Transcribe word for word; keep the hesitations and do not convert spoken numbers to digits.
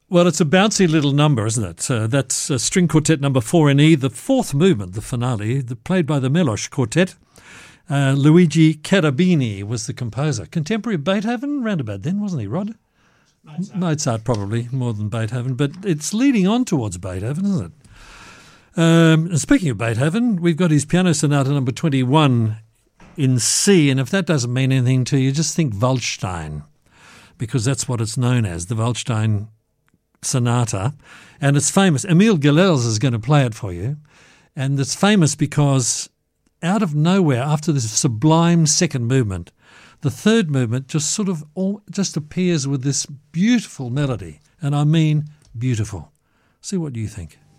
Well, it's a bouncy little number, isn't it? Uh, that's uh, string quartet number four in E, the fourth movement, the finale, the, played by the Melosh Quartet. Uh, Luigi Cherubini was the composer. Contemporary Beethoven, round about then, wasn't he, Rod? Mozart. Mozart, probably, more than Beethoven, but it's leading on towards Beethoven, isn't it? Um, and speaking of Beethoven, we've got his Piano Sonata number twenty-one in C, and if that doesn't mean anything to you, just think Waldstein, because that's what it's known as, the Waldstein Sonata, and it's famous. Emile Gilels is going to play it for you, and it's famous because out of nowhere, after this sublime second movement, the third movement just sort of all, just appears with this beautiful melody, and I mean beautiful. See what you think.